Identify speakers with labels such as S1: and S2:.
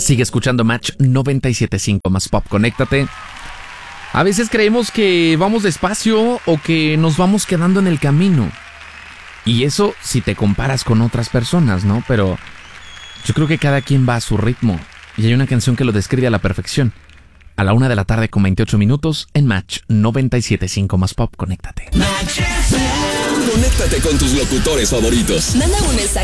S1: Sigue escuchando Match 97.5 más pop. Conéctate. A veces creemos que vamos despacio o que nos vamos quedando en el camino. Y eso si te comparas con otras personas, ¿no? Pero yo creo que cada quien va a su ritmo. Y hay una canción que lo describe a la perfección. A la 1:00 con 28 minutos en Match 97.5 más pop. Conéctate.
S2: Conéctate con tus locutores favoritos.
S3: Manda un mensaje